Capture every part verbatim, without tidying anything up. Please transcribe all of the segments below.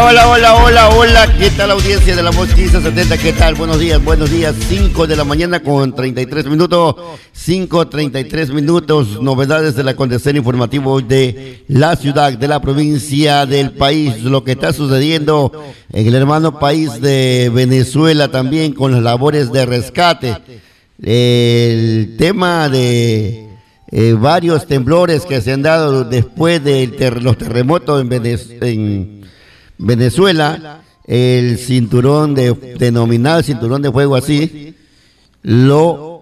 hola, hola, hola, hola, ¿qué tal audiencia de la Voz quince setenta? ¿Qué tal? Buenos días, buenos días, cinco de la mañana con treinta y tres minutos, cinco treinta y tres minutos, novedades del acontecer informativo de la ciudad, de la provincia, del país, lo que está sucediendo en el hermano país de Venezuela también con las labores de rescate, el tema de... Eh, varios temblores que se han dado después de ter los terremotos en, Venez en Venezuela, el cinturón de, denominado cinturón de fuego así, lo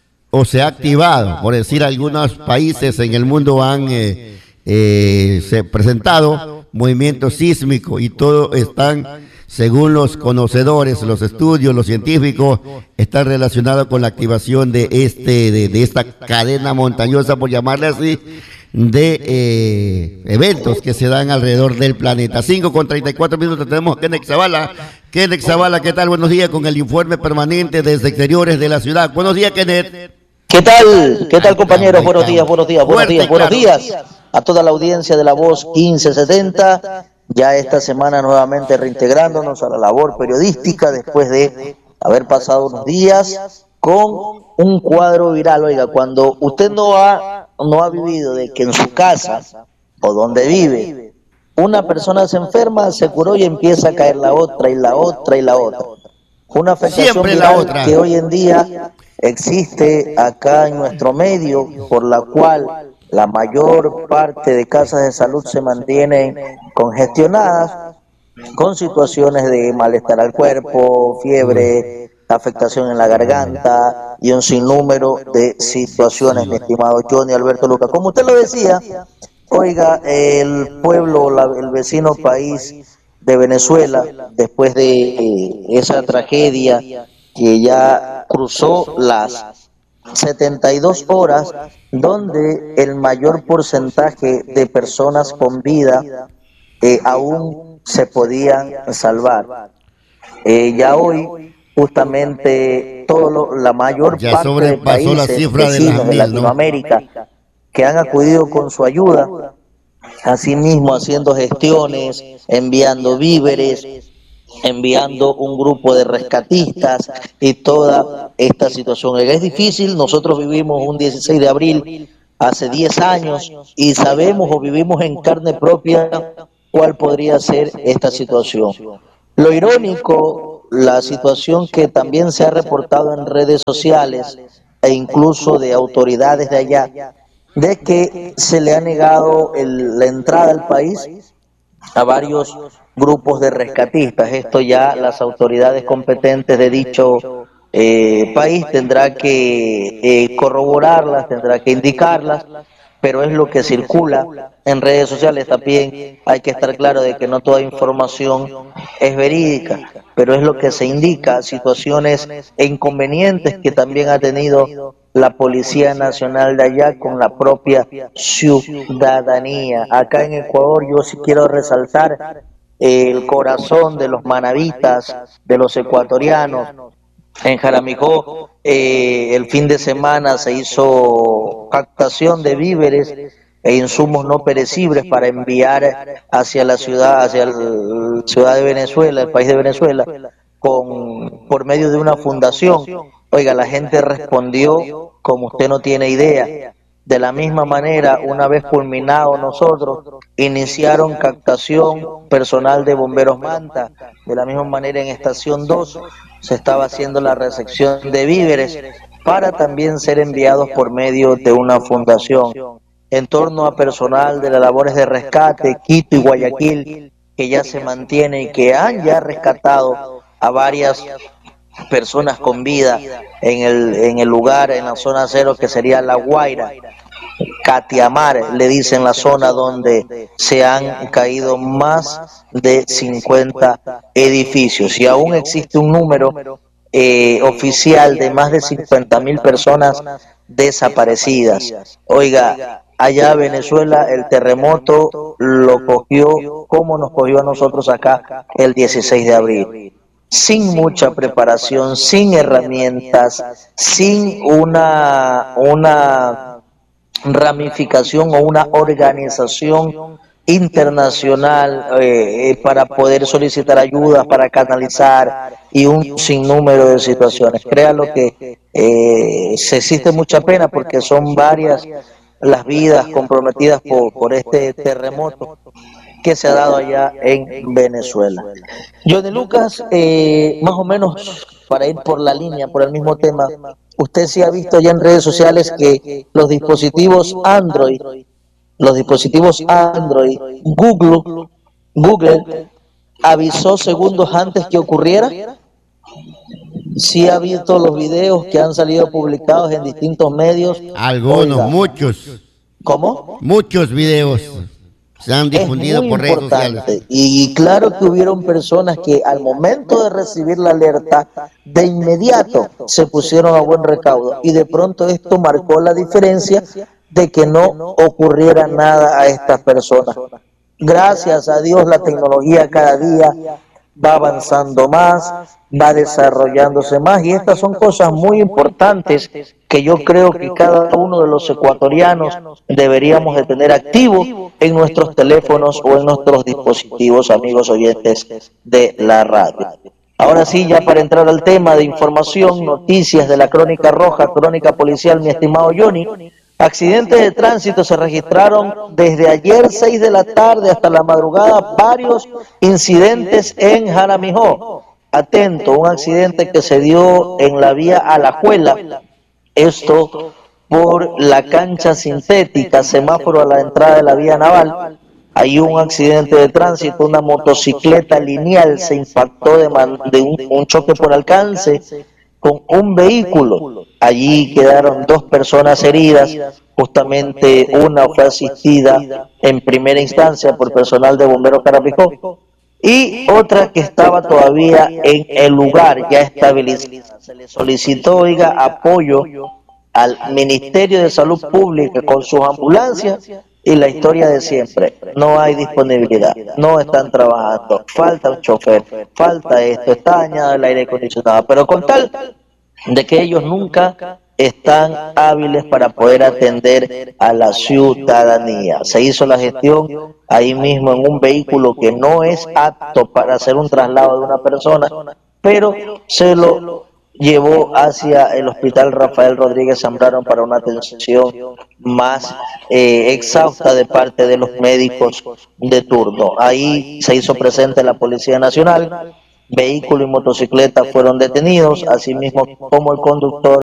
o se ha activado, por decir, algunos países en el mundo han eh, eh, se presentado movimientos sísmicos y todo están, según los conocedores, los estudios, los científicos, están relacionados con la activación de este, de, de esta cadena montañosa, por llamarle así, de eh, eventos que se dan alrededor del planeta. cinco con treinta y cuatro minutos tenemos a Kenneth Zavala. Kenneth Zavala, ¿qué tal? Buenos días con el informe permanente desde exteriores de la ciudad. Buenos días, Kenneth. ¿Qué tal? ¿Qué tal, compañeros? Buenos días, buenos días, buenos días, buenos días a toda la audiencia de la Voz quince setenta. Ya esta semana nuevamente reintegrándonos a la labor periodística después de haber pasado unos días con un cuadro viral. Oiga, cuando usted no ha, no ha vivido de que en su casa o donde vive una persona se enferma, se curó y empieza a caer la otra y la otra y la otra. Una afectación viral que hoy en día existe acá en nuestro medio, por la cual la mayor parte de casas de salud se mantienen congestionadas, con situaciones de malestar al cuerpo, fiebre, afectación en la garganta y un sinnúmero de situaciones, mi estimado Johnny Alberto Lucas. Como usted lo decía, oiga, el pueblo, la, el vecino país de Venezuela, después de esa tragedia que ya cruzó las setenta y dos horas, donde el mayor porcentaje de personas con vida eh, aún se podían salvar. Eh, ya hoy, justamente, todo lo, la mayor ya parte de países la cifra vecinos de, de Latinoamérica, ¿no?, que han acudido con su ayuda, asimismo haciendo gestiones, enviando víveres, enviando un grupo de rescatistas y toda esta situación. Es difícil, nosotros vivimos un dieciséis de abril hace diez años y sabemos o vivimos en carne propia cuál podría ser esta situación. Lo irónico, la situación que también se ha reportado en redes sociales e incluso de autoridades de allá, de que se le ha negado el, la entrada al país a varios grupos de rescatistas. Esto ya las autoridades competentes de dicho eh, país tendrá que eh, corroborarlas, tendrá que indicarlas, pero es lo que circula en redes sociales. También hay que estar claro de que no toda información es verídica, pero es lo que se indica, situaciones e inconvenientes que también ha tenido la Policía Nacional de allá con la propia ciudadanía. Acá en Ecuador yo sí quiero resaltar el corazón de los manavitas, de los ecuatorianos. En Jaramijó eh, el fin de semana se hizo captación de víveres e insumos no perecibles para enviar hacia la ciudad, hacia la ciudad de Venezuela, el país de Venezuela, con, por medio de una fundación. Oiga, la gente respondió como usted no tiene idea. De la misma manera, una vez culminado nosotros, iniciaron captación personal de bomberos Manta. De la misma manera, en estación dos se estaba haciendo la recepción de víveres para también ser enviados por medio de una fundación. En torno a personal de las labores de rescate, Quito y Guayaquil, que ya se mantiene y que han ya rescatado a varias personas con vida en el, en el lugar, en la zona cero, que sería La Guaira, Catiamar, le dicen la zona donde se han caído más de cincuenta edificios, y aún existe un número eh, oficial de más de cincuenta mil personas desaparecidas. Oiga, allá Venezuela el terremoto lo cogió como nos cogió a nosotros acá el dieciséis de abril. Sin mucha preparación, sin herramientas, sin una, una ramificación o una organización internacional eh, para poder solicitar ayudas, para canalizar y un sinnúmero de situaciones. Créalo que eh, se existe mucha pena porque son varias las vidas comprometidas por, por este terremoto que se ha dado allá en Venezuela. Johnny Lucas, eh, más o menos para ir por la línea, por el mismo tema, usted sí ha visto ya en redes sociales que los dispositivos Android, los dispositivos Android, Google, Google avisó segundos antes que ocurriera. Sí ha visto los videos que han salido publicados en distintos medios. Algunos, Oiga, muchos. ¿Cómo? Muchos videos se han difundido por redes sociales. Y claro que hubieron personas que al momento de recibir la alerta, de inmediato se pusieron a buen recaudo. Y de pronto esto marcó la diferencia de que no ocurriera nada a estas personas. Gracias a Dios la tecnología cada día va avanzando más, va desarrollándose más, y estas son cosas muy importantes que yo creo que cada uno de los ecuatorianos deberíamos de tener activo en nuestros teléfonos o en nuestros dispositivos, amigos oyentes de la radio. Ahora sí, ya para entrar al tema de información, noticias de la Crónica Roja, Crónica Policial, mi estimado Johnny. Accidentes de tránsito se registraron desde ayer seis de la tarde hasta la madrugada, varios incidentes en Jaramijó. Atento, un accidente que se dio en la vía Alajuela, esto por la cancha sintética, semáforo a la entrada de la vía naval. Hay un accidente de tránsito, una motocicleta lineal se impactó de, man, de un, un choque por alcance con un vehículo. Allí quedaron dos personas heridas, justamente una fue asistida en primera instancia por personal de Bomberos Jaramijó y otra que estaba todavía en el lugar ya estabilizada. Se le solicitó, oiga, apoyo al Ministerio de Salud Pública con sus ambulancias y la historia de siempre. No hay disponibilidad, no están trabajando, falta un chofer, falta esto, está dañado el aire acondicionado, pero con tal de que ellos nunca están hábiles para poder atender a la ciudadanía. Se hizo la gestión ahí mismo en un vehículo que no es apto para hacer un traslado de una persona, pero se lo llevó hacia el Hospital Rafael Rodríguez Zambrano para una atención más eh, exhausta de parte de los médicos de turno. Ahí se hizo presente la Policía Nacional, vehículo y motocicleta fueron detenidos, así mismo como el conductor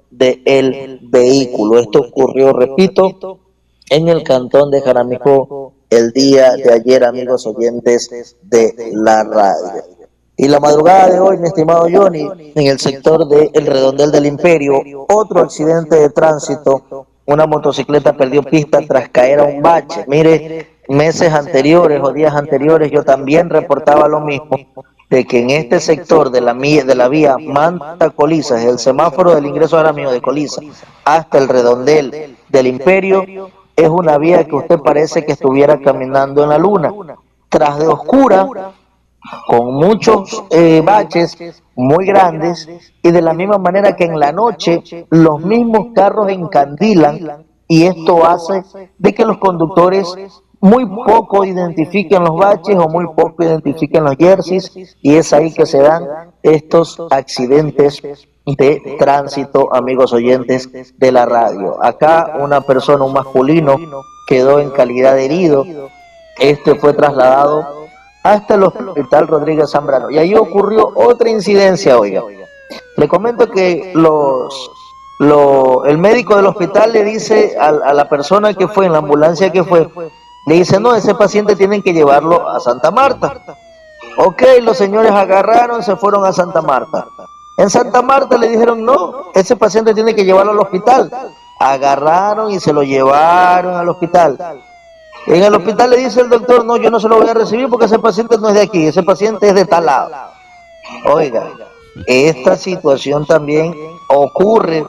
del vehículo. Esto ocurrió, repito, en el cantón de Jaramijó el día de ayer, amigos oyentes de la radio. Y la madrugada de hoy, mi estimado Johnny, en el sector del Redondel del Imperio, otro accidente de tránsito, una motocicleta perdió pista tras caer a un bache. Mire, meses anteriores o días anteriores yo también reportaba lo mismo, de que en este sector de la, de la vía Manta-Colisa, el semáforo del ingreso ahora mismo de Colisa, hasta el Redondel del Imperio, es una vía que usted parece que estuviera caminando en la luna, tras de oscura, con muchos eh, baches muy grandes, y de la misma manera que en la noche los mismos carros encandilan, y esto hace de que los conductores muy poco identifiquen los baches o muy poco identifiquen los jerseys, y es ahí que se dan estos accidentes de tránsito, amigos oyentes de la radio. Acá una persona, un masculino, quedó en calidad de herido. Este fue trasladado hasta el Hospital Rodríguez Zambrano. Y ahí ocurrió otra incidencia, oiga. Le comento que los, lo, el médico del hospital le dice a, a la persona que fue, en la ambulancia que fue, le dice, no, ese paciente tienen que llevarlo a Santa Marta. Ok, los señores agarraron, se fueron a Santa Marta. En Santa Marta le dijeron, no, ese paciente tiene que llevarlo al hospital. Agarraron y se lo llevaron al hospital. En el hospital le dice el doctor, no, yo no se lo voy a recibir porque ese paciente no es de aquí, ese paciente es de tal lado. Oiga, esta situación también ocurre,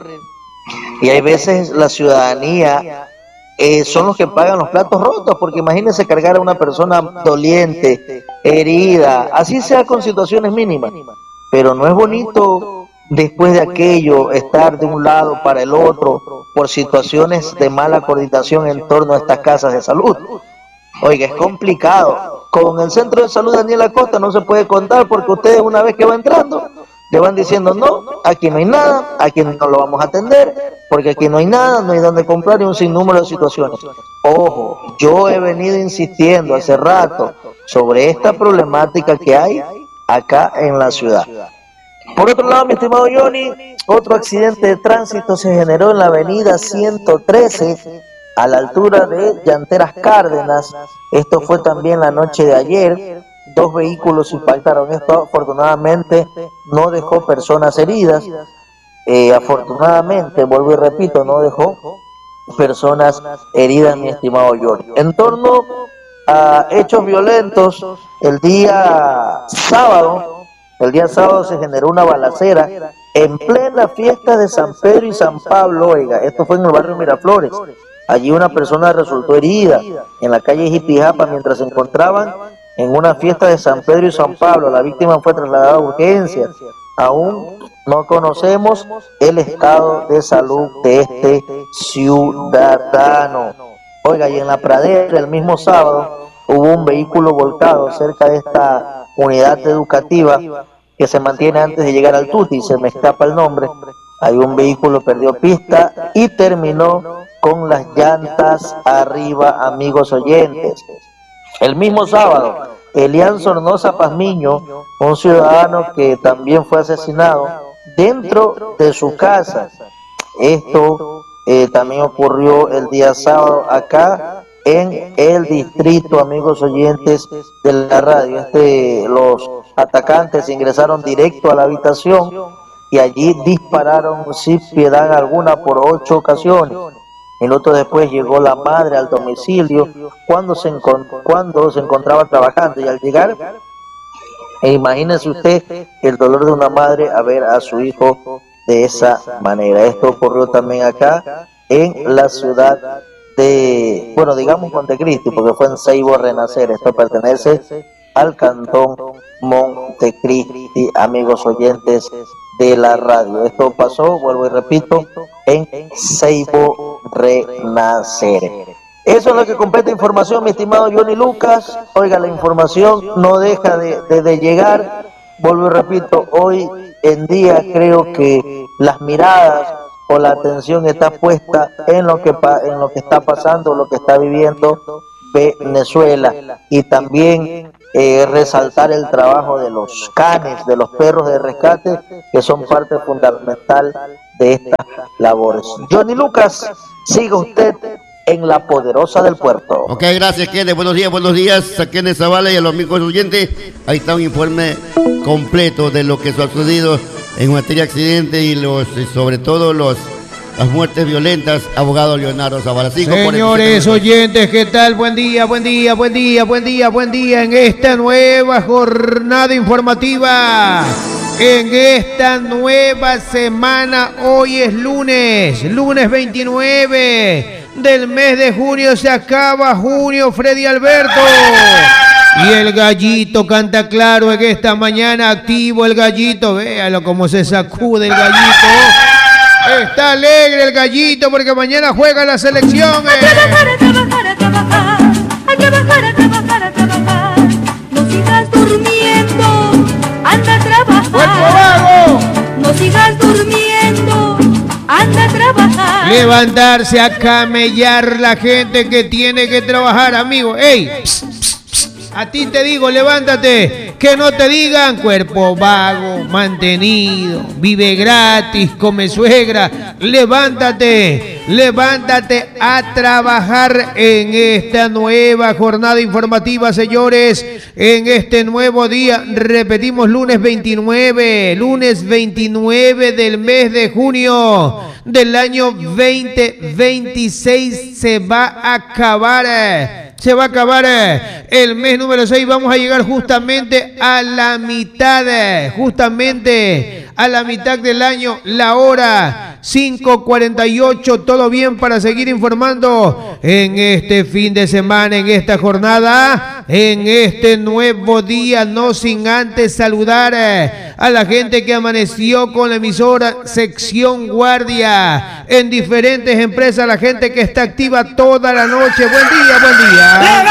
y hay veces la ciudadanía eh, son los que pagan los platos rotos, porque imagínense cargar a una persona doliente, herida, así sea con situaciones mínimas, pero no es bonito después de aquello estar de un lado para el otro por situaciones de mala coordinación en torno a estas casas de salud. Oiga, es complicado. Con el centro de salud Daniel Acosta no se puede contar porque ustedes una vez que va entrando le van diciendo no, aquí no hay nada, aquí no lo vamos a atender, porque aquí no hay nada, no hay donde comprar y un sinnúmero de situaciones. Ojo, yo he venido insistiendo hace rato sobre esta problemática que hay acá en la ciudad. Por otro lado, mi estimado Johnny, otro accidente de tránsito se generó en la avenida ciento trece, a la altura de Llanteras Cárdenas. Esto fue también la noche de ayer. Dos vehículos impactaron. Esto afortunadamente no dejó personas heridas. Eh, afortunadamente, vuelvo y repito, no dejó personas heridas, mi estimado Johnny. En torno a hechos violentos, el día sábado, el día sábado se generó una balacera en plena fiesta de San Pedro y San Pablo. Oiga, esto fue en el barrio Miraflores. Allí una persona resultó herida en la calle Jipijapa mientras se encontraban en una fiesta de San Pedro y San Pablo. La víctima fue trasladada a urgencias. Aún no conocemos el estado de salud de este ciudadano. Oiga, y en la pradera el mismo sábado hubo un vehículo volcado cerca de esta unidad educativa que se mantiene antes de llegar al Tuti, se me escapa el nombre. Ahí un vehículo perdió pista y terminó con las llantas arriba, amigos oyentes. El mismo sábado, Elian Sornosa Pazmiño, un ciudadano que también fue asesinado dentro de su casa. Esto eh, también ocurrió el día sábado acá en el distrito, amigos oyentes de la radio. Este, los atacantes ingresaron directo a la habitación y allí dispararon sin piedad alguna por ocho ocasiones. Minutos después llegó la madre al domicilio cuando se, cuando se encontraba trabajando, y al llegar, e imagínese usted el dolor de una madre a ver a su hijo de esa manera. Esto ocurrió también acá en la ciudad de, bueno, digamos Montecristi, porque fue en Ceibo Renacer. Esto pertenece al cantón Montecristi, amigos oyentes de la radio. Esto pasó, vuelvo y repito, en Ceibo Renacer. Eso es lo que completa información, mi estimado Johnny Lucas. Oiga, la información no deja de, de, de llegar. Vuelvo y repito, hoy en día creo que las miradas o la atención está puesta en lo que, en lo que está pasando, lo que está viviendo Venezuela, y también eh, resaltar el trabajo de los canes, de los perros de rescate, que son parte fundamental de estas labores. Johnny Lucas, siga usted en la poderosa del puerto. Ok, gracias, Kenneth. Buenos días, buenos días a Kenneth Zavala y a los amigos oyentes. Ahí está un informe completo de lo que ha sucedido en materia de accidente y los, sobre todo los las muertes violentas, abogado Leonardo Zavala. Señores oyentes, ¿qué tal? Buen día, buen día, buen día, buen día, buen día en esta nueva jornada informativa. En esta nueva semana, hoy es lunes, lunes veintinueve del mes de junio, se acaba junio, Freddy Alberto. Y el gallito canta claro en esta mañana, activo el gallito, véalo cómo se sacude el gallito. Está alegre el gallito porque mañana juega la selección. Eh. A trabajar, a trabajar, a trabajar, a trabajar, a trabajar, a trabajar. No sigas durmiendo, anda a trabajar. ¡Cuerpo vago! No sigas durmiendo, anda a trabajar. Levantarse a camellar la gente que tiene que trabajar, amigo. ¡Ey! Pss, pss, pss. A ti te digo, levántate, que no te digan cuerpo vago, mantenido, vive gratis, come suegra. Levántate, levántate a trabajar en esta nueva jornada informativa, señores, en este nuevo día. Repetimos, lunes veintinueve, lunes veintinueve del mes de junio del año veinte veintiséis. Se va a acabar. Se va a acabar el mes número seis. Vamos a llegar justamente a la mitad, justamente a la mitad del año. La hora cinco cuarenta y ocho. Todo bien para seguir informando en este fin de semana, en esta jornada, en este nuevo día. No sin antes saludar a la gente que amaneció con la emisora Sección Guardia en diferentes empresas. La gente que está activa toda la noche. Buen día, buen día.